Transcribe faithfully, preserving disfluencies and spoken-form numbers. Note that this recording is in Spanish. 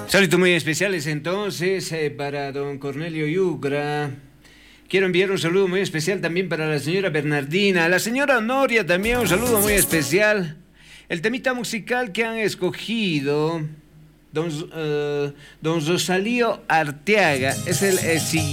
Saludos muy especiales entonces eh, para don Cornelio Yugra. Quiero enviar un saludo muy especial también para la señora Bernardina, a la señora Noria también un saludo muy especial. El temita musical que han escogido don, uh, don Rosalío Arteaga es el, el siguiente.